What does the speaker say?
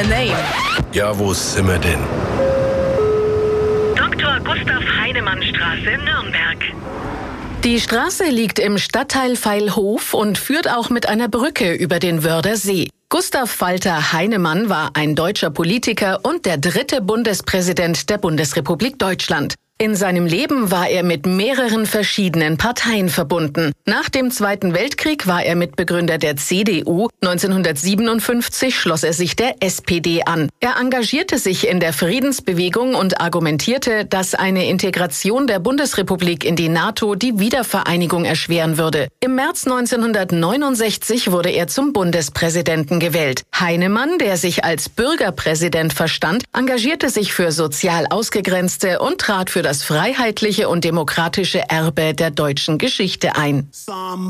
a name. Ja, wo sind wir denn? Dr. Gustav Heinemann Straße, Nürnberg. Die Straße liegt im Stadtteil Veilhof und führt auch mit einer Brücke über den Wörder See. Gustav Walter Heinemann war ein deutscher Politiker und der 3. Bundespräsident der Bundesrepublik Deutschland. In seinem Leben war er mit mehreren verschiedenen Parteien verbunden. Nach dem Zweiten Weltkrieg war er Mitbegründer der CDU. 1957 schloss er sich der SPD an. Er engagierte sich in der Friedensbewegung und argumentierte, dass eine Integration der Bundesrepublik in die NATO die Wiedervereinigung erschweren würde. Im März 1969 wurde er zum Bundespräsidenten gewählt. Heinemann, der sich als Bürgerpräsident verstand, engagierte sich für sozial Ausgegrenzte und trat für das freiheitliche und demokratische Erbe der deutschen Geschichte ein.